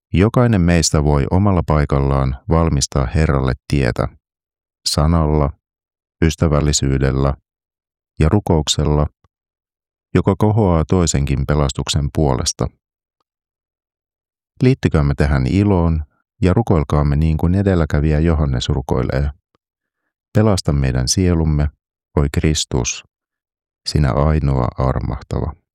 Jokainen meistä voi omalla paikallaan valmistaa Herralle tietä sanalla, ystävällisyydellä ja rukouksella, joka kohoaa toisenkin pelastuksen puolesta. Liittykäämme tähän iloon ja rukoilkaamme niin kuin edelläkävijä Johannes rukoilee. Pelasta meidän sielumme, oi Kristus, sinä ainoa armahtava.